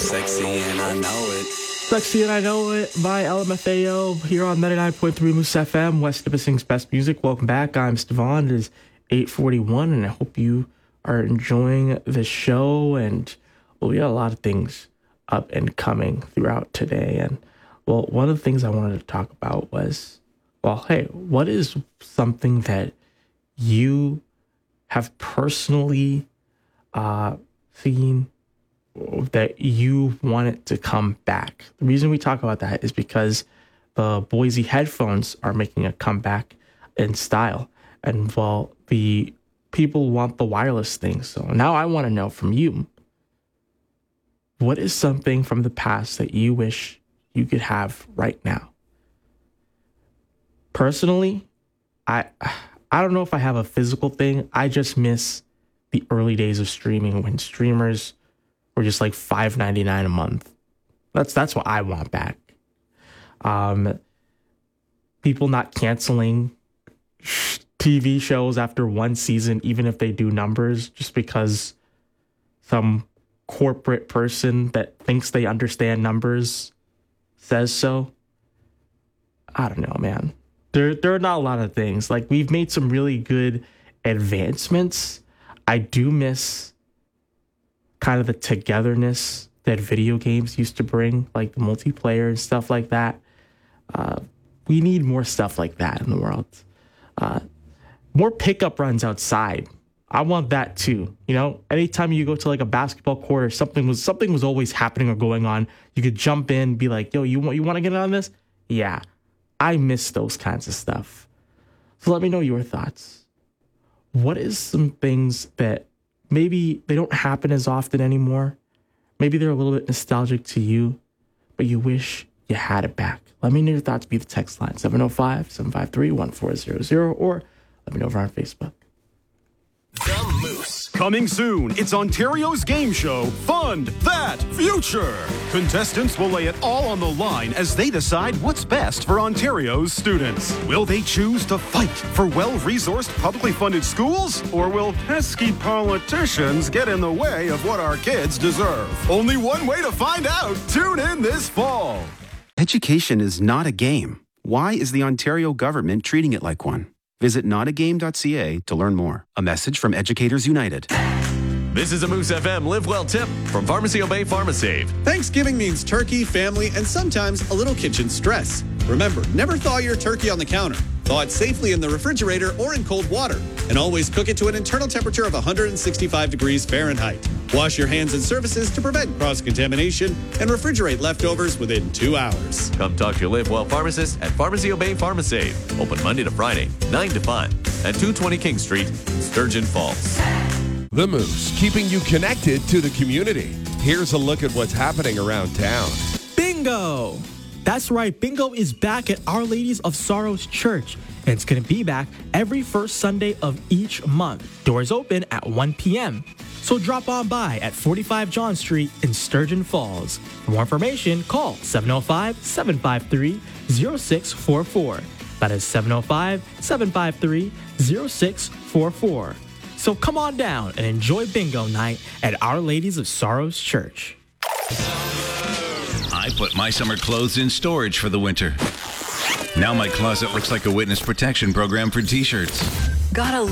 Sexy and I know it. Sexy and I Know It by LMFAO here on 99.3 Moose FM, West Nipissing's best music. Welcome back. I'm Stevan. It is 8:41, and I hope you are enjoying the show. And we got a lot of things up and coming throughout today. And well, one of the things I wanted to talk about was, well, hey, what is something that you have personally seen that you want it to come back? The reason we talk about that is because the Boise headphones are making a comeback in style. And well, the people want the wireless thing. So now I want to know from you, what is something from the past that you wish you could have right now? Personally, I don't know if I have a physical thing. I just miss the early days of streaming when streamers were just like $5.99 a month. That's what I want back. People not canceling TV shows after one season, even if they do numbers, just because some corporate person that thinks they understand numbers says so. I don't know, man. There are not a lot of things. Like, we've made some really good advancements. I do miss kind of the togetherness that video games used to bring, like the multiplayer and stuff like that. We need more stuff like that in the world. More pickup runs outside. I want that too. You know, anytime you go to like a basketball court or something was always happening or going on, you could jump in, be like, yo, you want to get on this? Yeah, I miss those kinds of stuff. So let me know your thoughts. What is some things that maybe they don't happen as often anymore? Maybe they're a little bit nostalgic to you, but you wish you had it back. Let me know your thoughts via the text line, 705-753-1400, or let me know over on Facebook. The Moose. Coming soon, it's Ontario's game show, Fund That Future. Contestants will lay it all on the line as they decide what's best for Ontario's students. Will they choose to fight for well-resourced, publicly funded schools? Or will pesky politicians get in the way of what our kids deserve? Only one way to find out. Tune in this fall. Education is not a game. Why is the Ontario government treating it like one? Visit notagame.ca to learn more. A message from Educators United. This is a Moose FM Live Well tip from Pharmacy Obey PharmaSave. Thanksgiving means turkey, family, and sometimes a little kitchen stress. Remember, never thaw your turkey on the counter. Thaw it safely in the refrigerator or in cold water. And always cook it to an internal temperature of 165 degrees Fahrenheit. Wash your hands and surfaces to prevent cross-contamination and refrigerate leftovers within 2 hours. Come talk to your Live Well pharmacist at Pharmacy Obey PharmaSave. Open Monday to Friday, 9 to 5 at 220 King Street, Sturgeon Falls. The Moose, keeping you connected to the community. Here's a look at what's happening around town. Bingo! That's right, Bingo is back at Our Ladies of Sorrows Church, and it's going to be back every first Sunday of each month. Doors open at 1 p.m. So drop on by at 45 John Street in Sturgeon Falls. For more information, call 705-753-0644. That is 705-753-0644. So come on down and enjoy Bingo night at Our Ladies of Sorrows Church. I put my summer clothes in storage for the winter. Now my closet looks like a witness protection program for t-shirts. Gotta